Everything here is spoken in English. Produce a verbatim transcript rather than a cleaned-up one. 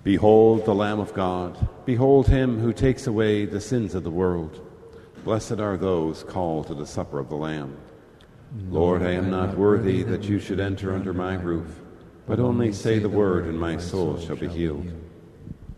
Behold the Lamb of God. Behold him who takes away the sins of the world. Blessed are those called to the supper of the Lamb. Lord, I am not worthy that you should enter under my roof, but only say the word, and my soul shall be healed.